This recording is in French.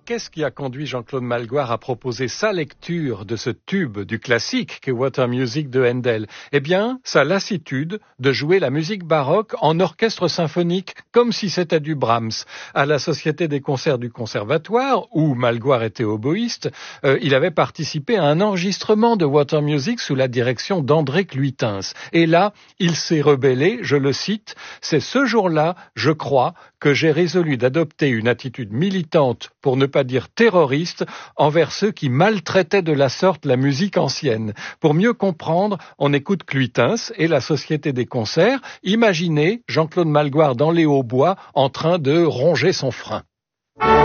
qu'est-ce qui a conduit Jean-Claude Malgoire à proposer sa lecture de ce tube du classique qu'est What a Music de Handel? Eh bien, sa lassitude de jouer la musique baroque en orchestre symphonique, comme si c'était du Brahms. À la Société des concerts du Conservatoire, où Malgoire était oboïste, il avait participé à un enregistrement de What a Music sous la direction d'André Cluitens. Et là, il s'est rebellé, je le cite, « C'est ce jour-là, je crois, que j'ai résolu d'adopter une attitude militante, pour ne pas dire terroriste, envers ceux qui maltraitaient de la sorte la musique ancienne. Pour mieux comprendre, on écoute Cluitens et la Société des concerts. Imaginez Jean-Claude Malgoire dans les hautbois en train de ronger son frein.